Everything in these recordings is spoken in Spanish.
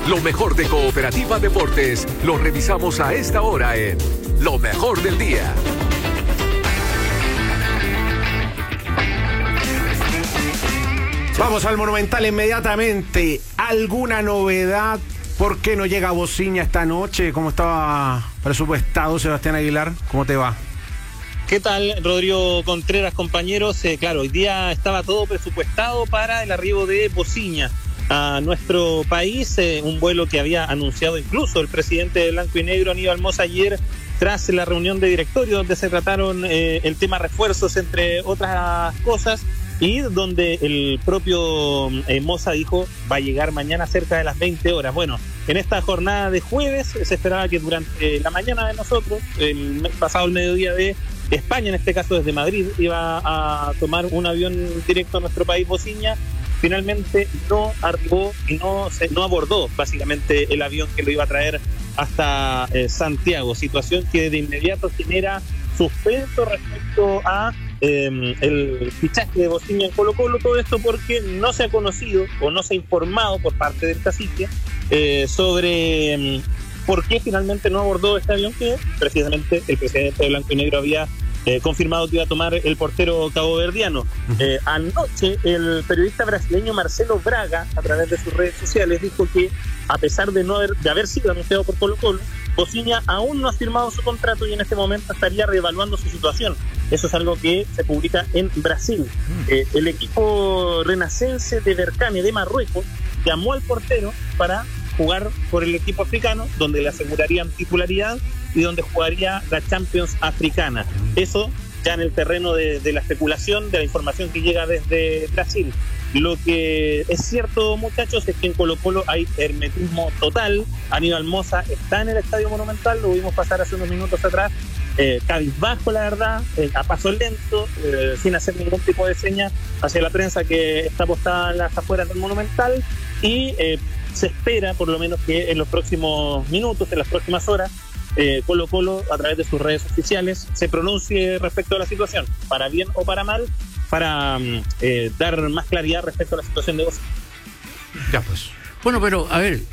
Lo mejor de Cooperativa Deportes lo revisamos a esta hora en Lo Mejor del Día. Vamos al Monumental inmediatamente. ¿Alguna novedad? ¿Por qué no llega Bociña esta noche? ¿Cómo estaba presupuestado, Sebastián Aguilar? ¿Cómo te va? ¿Qué tal, Rodrigo Contreras, compañeros? Claro, hoy día estaba todo presupuestado para el arribo de Bociña a nuestro país, un vuelo que había anunciado incluso el presidente de Blanco y Negro, Aníbal Mosa, ayer tras la reunión de directorio donde se trataron el tema refuerzos, entre otras cosas, y donde el propio Mosa dijo va a llegar mañana cerca de las 20 horas. Bueno, en esta jornada de jueves se esperaba que durante la mañana de nosotros, pasado el mediodía de España, en este caso desde Madrid, iba a tomar un avión directo a nuestro país, Bociña. Finalmente no arribó y no abordó básicamente el avión que lo iba a traer hasta Santiago, situación que de inmediato genera suspenso respecto a el fichaje de Bociña en Colo-Colo. Todo esto porque no se ha conocido o no se ha informado por parte del cacique sobre por qué finalmente no abordó este avión que precisamente el presidente de Blanco y Negro había confirmado que iba a tomar el portero caboverdiano. Anoche el periodista brasileño Marcelo Braga, a través de sus redes sociales, dijo que a pesar de haber sido anunciado por Colo-Colo, Bociña aún no ha firmado su contrato y en este momento estaría reevaluando su situación. Eso es algo que se publica en Brasil. El equipo renacense de Berkane de Marruecos llamó al portero para jugar por el equipo africano, donde le asegurarían titularidad y donde jugaría la Champions africana. Eso ya en el terreno de la especulación, de la información que llega desde Brasil. Lo que es cierto, muchachos, es que en Colo-Colo hay hermetismo total. Aníbal Mosa está en el Estadio Monumental, lo vimos pasar hace unos minutos atrás, cabizbajo, la verdad, a paso lento, sin hacer ningún tipo de seña hacia la prensa que está postada en las afueras del Monumental, y se espera por lo menos que en los próximos minutos, en las próximas horas, Colo-Colo a través de sus redes oficiales se pronuncie respecto a la situación, para bien o para mal, para dar más claridad respecto a la situación de Bociña. Ya pues. Bueno, pero a ver,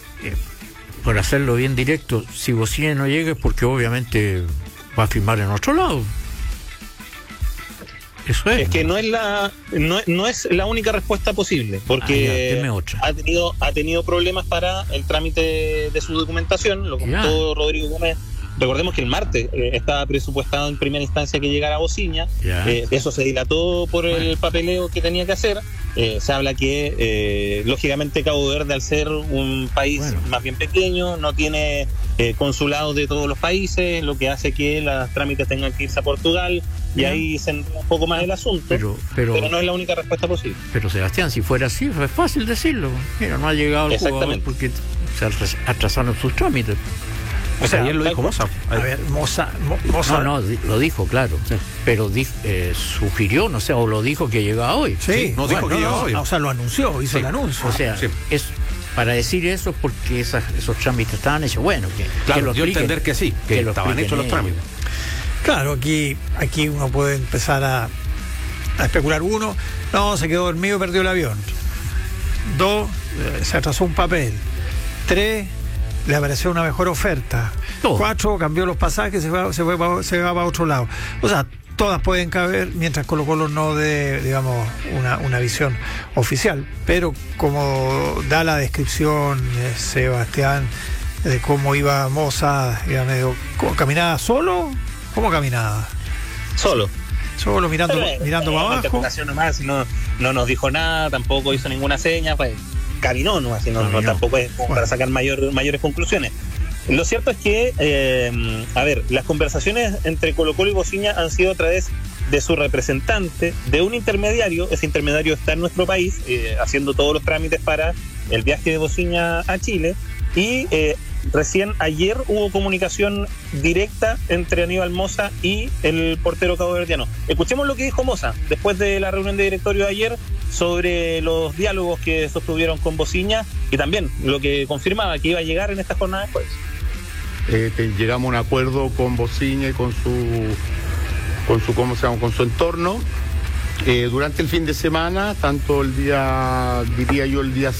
por hacerlo bien directo, si Bociña no llega es porque obviamente va a firmar en otro lado. Eso es. Es que no es la única respuesta posible, porque ha tenido problemas para el trámite de su documentación, lo comentó Rodrigo Gómez. Recordemos que el martes estaba presupuestado en primera instancia que llegara a Bociña. Eso se dilató por el papeleo que tenía que hacer. Se habla que lógicamente Cabo Verde, al ser un país más bien pequeño, no tiene consulados de todos los países, lo que hace que los trámites tengan que irse a Portugal, y ahí se enreda un poco más el asunto, pero no es la única respuesta posible. Pero Sebastián, si fuera así, es fácil decirlo. Mira, no ha llegado el jugador porque se atrasaron sus trámites. O sea, ayer lo dijo Mosa. A ver, Mosa. No, lo dijo, claro. Sí. Pero sugirió, no sé, o lo dijo que llegaba hoy. Sí, no dijo que llegaba hoy. O sea, lo anunció, hizo el anuncio. O sea, es para decir eso es porque esos trámites estaban hechos. Bueno, claro, dio a entender que sí, que estaban hechos los trámites. Claro, aquí uno puede empezar a especular. Uno, no, se quedó dormido y perdió el avión. 2, se atrasó un papel. 3, le apareció una mejor oferta. 4, cambió los pasajes, se va para otro lado. O sea, todas pueden caber mientras Colo-Colo no dé, digamos, una visión oficial. Pero como da la descripción Sebastián de cómo iba Mosa, ¿caminaba solo? ¿Cómo caminaba? Solo mirando para abajo. Nomás, no nos dijo nada, tampoco hizo ninguna seña, pues caminó nomás, tampoco es para sacar mayores conclusiones. Lo cierto es que, las conversaciones entre Colo-Colo y Bociña han sido a través de su representante, de un intermediario. Ese intermediario está en nuestro país, haciendo todos los trámites para el viaje de Bociña a Chile, y recién ayer hubo comunicación directa entre Aníbal Mosa y el portero caboverdiano. Escuchemos lo que dijo Mosa después de la reunión de directorio de ayer sobre los diálogos que sostuvieron con Bociña, y también lo que confirmaba que iba a llegar en esta jornada de jueves. Llegamos a un acuerdo con Bociña y con su entorno. Durante el fin de semana, tanto el día